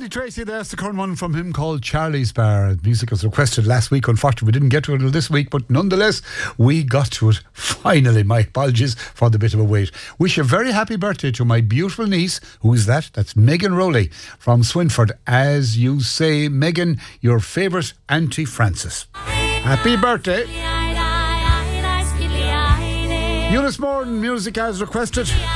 Eddie Tracy, that's the current one from him called Charlie's Bar. Music was requested last week. Unfortunately, we didn't get to it until this week, but nonetheless, we got to it finally. My apologies for the bit of a wait. Wish a very happy birthday to my beautiful niece. Who is that? That's Megan Rowley from Swinford. As you say, Megan, your favourite Auntie Frances. Happy birthday. Eunice Morton, music as requested.